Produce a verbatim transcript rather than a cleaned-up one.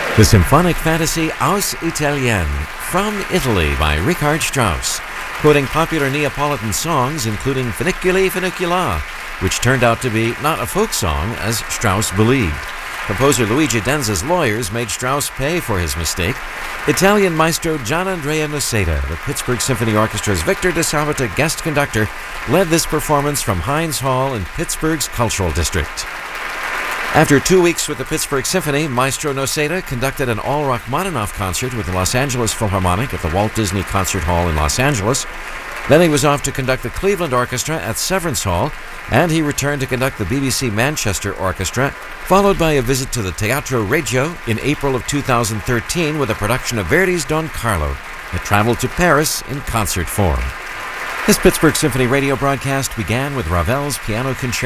The symphonic fantasy Aus Italien, From Italy by Richard Strauss, quoting popular Neapolitan songs including Funiculi Funicula, which turned out to be not a folk song as Strauss believed. Composer Luigi Denza's lawyers made Strauss pay for his mistake. Italian maestro Gianandrea Noseda, the Pittsburgh Symphony Orchestra's Victor DeSabata guest conductor, led this performance from Heinz Hall in Pittsburgh's Cultural District. After two weeks with the Pittsburgh Symphony, Maestro Noseda conducted an all Rachmaninoff concert with the Los Angeles Philharmonic at the Walt Disney Concert Hall in Los Angeles. Then he was off to conduct the Cleveland Orchestra at Severance Hall, and he returned to conduct the B B C Manchester Orchestra, followed by a visit to the Teatro Regio in April of two thousand thirteen with a production of Verdi's Don Carlo that traveled to Paris in concert form. This Pittsburgh Symphony radio broadcast began with Ravel's Piano Concerto